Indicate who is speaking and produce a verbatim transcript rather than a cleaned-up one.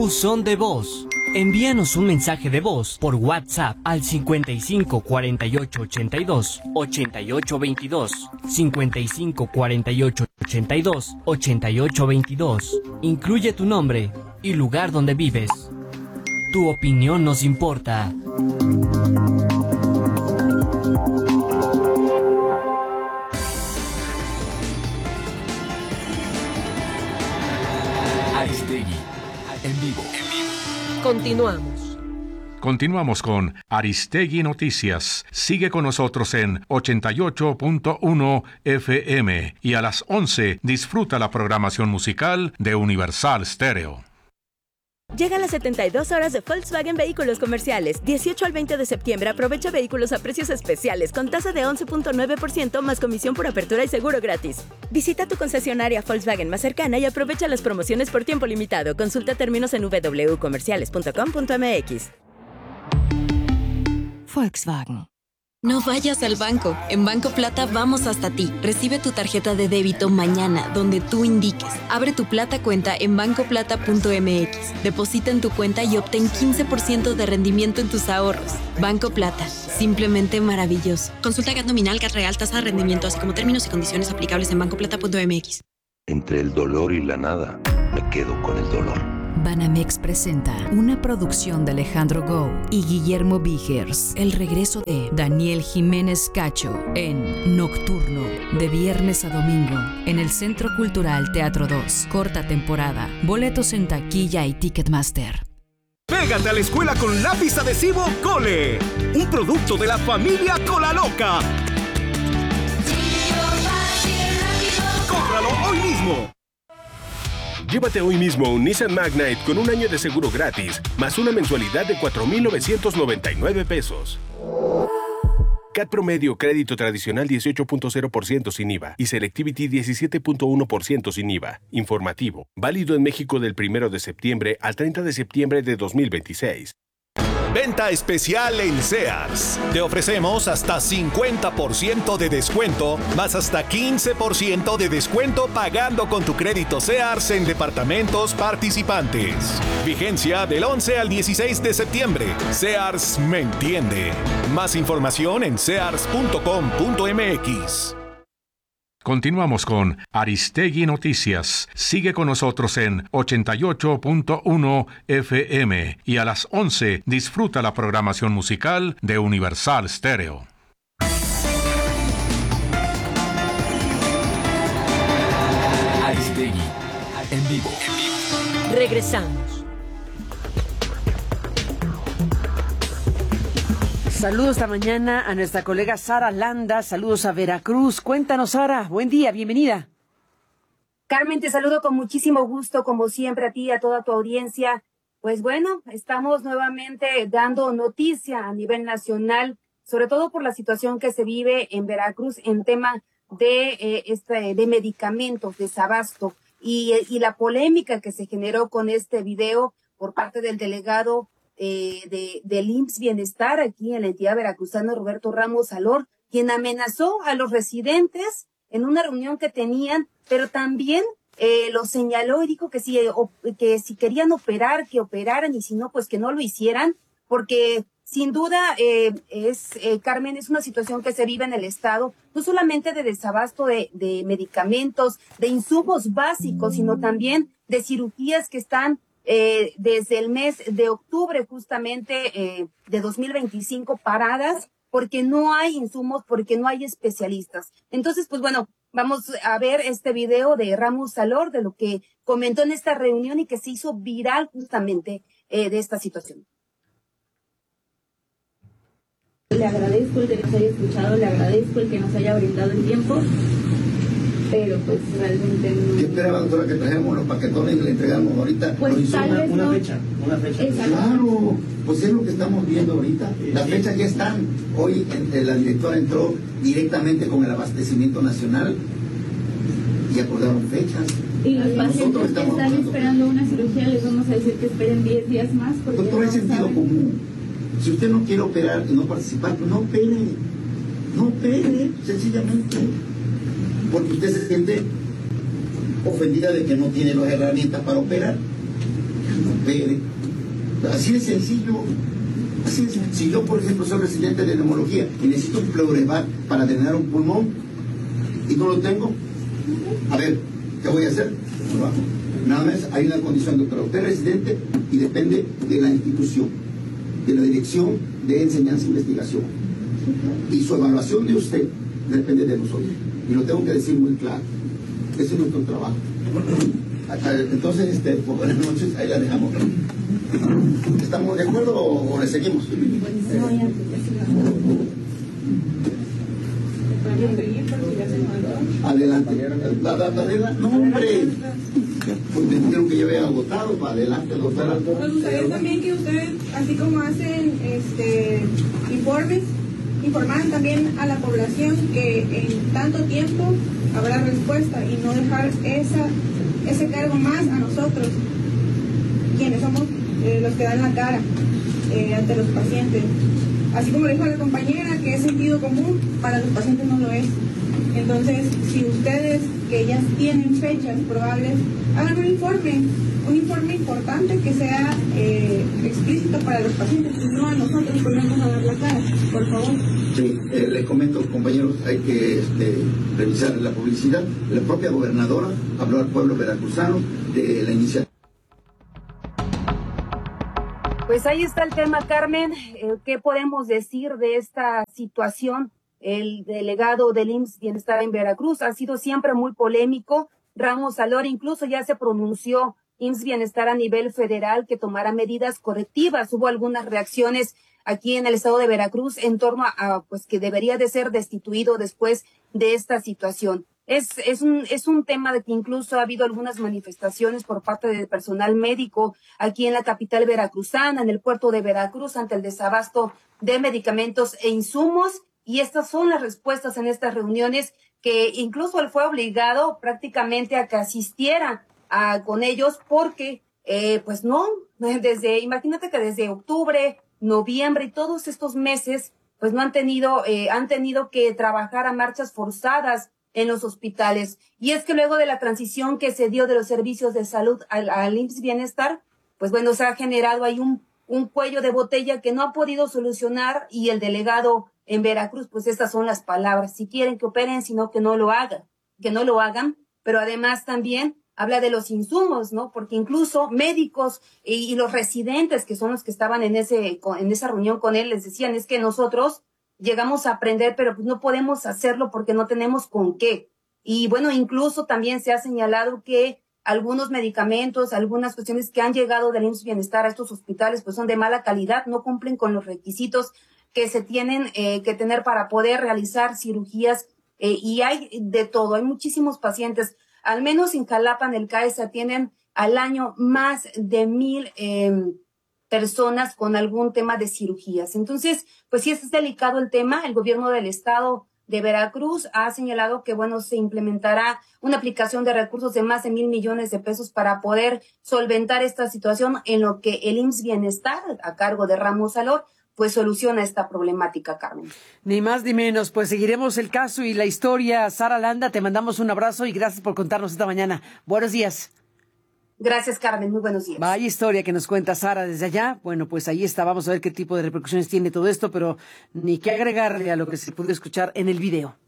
Speaker 1: Buzón de voz. Envíanos un mensaje de voz por WhatsApp al cincuenta y cinco cuarenta y ocho ochenta y dos ochenta y ocho veintidós, cincuenta y cinco cuarenta y ocho ochenta y dos ochenta y ocho veintidós. Incluye tu nombre y lugar donde vives. Tu opinión nos importa.
Speaker 2: Aristegui, en vivo.
Speaker 3: Continuamos.
Speaker 4: Continuamos con Aristegui Noticias. Sigue con nosotros en ochenta y ocho punto uno F M y a las once disfruta la programación musical de Universal Stereo.
Speaker 5: Llegan las setenta y dos horas de Volkswagen Vehículos Comerciales. dieciocho al veinte de septiembre aprovecha vehículos a precios especiales con tasa de once punto nueve por ciento más comisión por apertura y seguro gratis. Visita tu concesionaria Volkswagen más cercana y aprovecha las promociones por tiempo limitado. Consulta términos en w w w punto comerciales punto com punto m x.
Speaker 6: Volkswagen.
Speaker 7: No vayas al banco. En Banco Plata vamos hasta ti. Recibe tu tarjeta de débito mañana, donde tú indiques. Abre tu Plata cuenta en banco plata punto m x. Deposita en tu cuenta y obtén quince por ciento de rendimiento en tus ahorros. Banco Plata. Simplemente maravilloso.
Speaker 8: Consulta G A T nominal, G A T real, tasa de rendimiento, así como términos y condiciones aplicables en banco plata punto m x.
Speaker 9: Entre el dolor y la nada, me quedo con el dolor.
Speaker 6: Banamex presenta una producción de Alejandro Gou y Guillermo Vigers. El regreso de Daniel Jiménez Cacho en Nocturno, de viernes a domingo, en el Centro Cultural Teatro dos. Corta temporada. Boletos en taquilla y Ticketmaster.
Speaker 10: Pégate a la escuela con lápiz adhesivo Cole, un producto de la familia Cola Loca. ¡Cómpralo hoy mismo!
Speaker 11: Llévate hoy mismo un Nissan Magnite con un año de seguro gratis, más una mensualidad de cuatro mil novecientos noventa y nueve pesos. C A T promedio crédito tradicional dieciocho punto cero por ciento sin I V A y Selectivity diecisiete punto uno por ciento sin I V A. Informativo. Válido en México del primero de septiembre al treinta de septiembre de dos mil veintiséis.
Speaker 12: Venta especial en Sears. Te ofrecemos hasta cincuenta por ciento de descuento, más hasta quince por ciento de descuento pagando con tu crédito Sears en departamentos participantes. Vigencia del once al dieciséis de septiembre. Sears me entiende. Más información en sears punto com punto m x.
Speaker 4: Continuamos con Aristegui Noticias. Sigue con nosotros en ochenta y ocho punto uno F M y a las once disfruta la programación musical de Universal Stereo.
Speaker 2: Aristegui, en vivo.
Speaker 3: Regresamos. Saludos esta mañana a nuestra colega Sara Landa. Saludos a Veracruz. Cuéntanos, Sara. Buen día, bienvenida.
Speaker 13: Carmen, te saludo con muchísimo gusto, como siempre, a ti y a toda tu audiencia. Pues bueno, estamos nuevamente dando noticia a nivel nacional, sobre todo por la situación que se vive en Veracruz en tema de, eh, este, de medicamentos, desabasto, y, y la polémica que se generó con este video por parte del delegado Eh, de, del I M S S Bienestar aquí en la entidad veracruzana, Roberto Ramos Alor, quien amenazó a los residentes en una reunión que tenían, pero también eh, lo señaló y dijo que si, o, que si querían operar, que operaran, y si no, pues que no lo hicieran, porque sin duda eh, es, eh, Carmen, es una situación que se vive en el estado, no solamente de desabasto de, de medicamentos, de insumos básicos, sino también de cirugías que están Eh, desde el mes de octubre justamente eh, de dos mil veinticinco paradas porque no hay insumos, porque no hay especialistas. Entonces, pues bueno, vamos a ver este video de Ramos Alor, de lo que comentó en esta reunión y que se hizo viral justamente eh, de esta situación.
Speaker 14: Le agradezco el que nos haya escuchado, le agradezco el que nos haya brindado el tiempo, pero pues realmente no.
Speaker 15: ¿Qué esperaba, doctora, que trajéramos los paquetones y le entregamos ahorita?
Speaker 14: Pues tal
Speaker 15: una,
Speaker 14: vez
Speaker 15: una
Speaker 14: no.
Speaker 15: fecha, una fecha.
Speaker 14: Exacto.
Speaker 15: Claro, pues es lo que estamos viendo ahorita. Las fechas ya están. Hoy eh, la directora entró directamente con el abastecimiento nacional y acordaron fechas.
Speaker 14: Y los
Speaker 15: Nosotros
Speaker 14: pacientes que
Speaker 15: estamos
Speaker 14: están
Speaker 15: buscando.
Speaker 14: esperando una cirugía les vamos a decir que esperen diez días más.
Speaker 15: Doctor, hay sentido común. Si usted no quiere operar y no participar, pues no opere. No opere, sencillamente. Porque usted se siente ofendida de que no tiene las herramientas para operar. No opere. Así de sencillo. Así es. Si yo, por ejemplo, soy residente de neumología y necesito un pleurevac para drenar un pulmón y no lo tengo, a ver, ¿qué voy a hacer? No lo hago. Nada más hay una condición, doctora. Usted es residente y depende de la institución, de la Dirección de Enseñanza e Investigación. Y su evaluación de usted depende de nosotros. Y lo tengo que decir muy claro. Ese es nuestro trabajo. Entonces, este, pues, buenas noches, ahí la dejamos. ¿Estamos de acuerdo o, o le seguimos? Adelante. ¿La data de la? No, hombre. Pues me dijeron que yo había agotado. Para adelante, doctora.
Speaker 16: Nos gustaría también que ustedes, así como hacen este informes, informaran también a la población que en tanto tiempo habrá respuesta y no dejar esa ese cargo más a nosotros, quienes somos eh, los que dan la cara eh, ante los pacientes. Así como dijo la compañera, que es sentido común, para los pacientes no lo es. Entonces, si ustedes, que ya tienen fechas probables, hagan un informe, un informe importante que sea eh, explícito para los pacientes, y no a nosotros ponemos a dar la cara, por favor.
Speaker 15: Sí, eh, les comento, compañeros, hay que este, revisar la publicidad. La propia gobernadora habló al pueblo veracruzano de la iniciativa.
Speaker 13: Pues ahí está el tema, Carmen. Eh, ¿Qué podemos decir de esta situación? El delegado del I M S S Bienestar en Veracruz ha sido siempre muy polémico. Ramos Salor incluso ya se pronunció, I M S S Bienestar a nivel federal, que tomara medidas correctivas. Hubo algunas reacciones aquí en el estado de Veracruz en torno a, a pues que debería de ser destituido después de esta situación. Es, es un, es un tema de que incluso ha habido algunas manifestaciones por parte del personal médico aquí en la capital veracruzana, en el puerto de Veracruz, ante el desabasto de medicamentos e insumos. Y estas son las respuestas en estas reuniones, que incluso él fue obligado prácticamente a que asistiera a, con ellos, porque, eh, pues no, desde, imagínate que desde octubre, noviembre y todos estos meses, pues no han tenido, eh, han tenido que trabajar a marchas forzadas en los hospitales. Y es que luego de la transición que se dio de los servicios de salud al, al I M S S Bienestar, pues bueno, se ha generado ahí un, un cuello de botella que no ha podido solucionar, y el delegado en Veracruz, pues estas son las palabras: si quieren que operen, sino que no lo hagan, que no lo hagan. Pero además también habla de los insumos, ¿no? Porque incluso médicos y, y los residentes, que son los que estaban en ese, en esa reunión con él, les decían, es que nosotros llegamos a aprender, pero pues no podemos hacerlo porque no tenemos con qué. Y bueno, incluso también se ha señalado que algunos medicamentos, algunas cuestiones que han llegado del I M S S Bienestar a estos hospitales, pues son de mala calidad, no cumplen con los requisitos que se tienen eh, que tener para poder realizar cirugías, eh, y hay de todo, hay muchísimos pacientes. Al menos en Jalapa, en el C A E, se atienden al año más de mil eh, personas con algún tema de cirugías. Entonces, pues sí, es delicado el tema. El gobierno del estado de Veracruz ha señalado que, bueno, se implementará una aplicación de recursos de más de mil millones de pesos para poder solventar esta situación, en lo que el I M S S Bienestar, a cargo de Ramos Salor, pues soluciona esta problemática, Carmen.
Speaker 3: Ni más ni menos, pues seguiremos el caso y la historia. Sara Landa, te mandamos un abrazo y gracias por contarnos esta mañana. Buenos días.
Speaker 13: Gracias, Carmen, muy buenos días.
Speaker 3: Vaya historia que nos cuenta Sara desde allá. Bueno, pues ahí está, vamos a ver qué tipo de repercusiones tiene todo esto, pero ni qué agregarle a lo que se pudo escuchar en el video.